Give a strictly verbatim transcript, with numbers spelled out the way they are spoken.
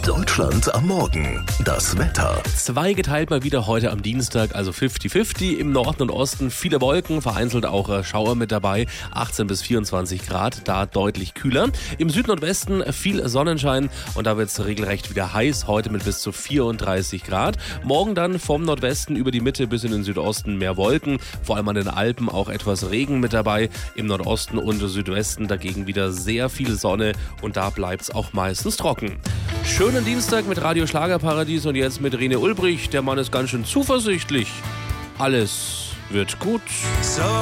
Deutschland am Morgen. Das Wetter. Zwei geteilt mal wieder heute am Dienstag, also fünfzig fünfzig. Im Norden und Osten viele Wolken, vereinzelt auch äh, Schauer mit dabei. achtzehn bis vierundzwanzig Grad, da deutlich kühler. Im Süden und Westen viel Sonnenschein und da wird es regelrecht wieder heiß. Heute mit bis zu vierunddreißig Grad. Morgen dann vom Nordwesten über die Mitte bis in den Südosten mehr Wolken. Vor allem an den Alpen auch etwas Regen mit dabei. Im Nordosten und Südwesten dagegen wieder sehr viel Sonne und da bleibt es auch meistens trocken. Schönen Dienstag mit Radio Schlagerparadies und jetzt mit Rene Ulbrich. Der Mann ist ganz schön zuversichtlich. Alles wird gut. So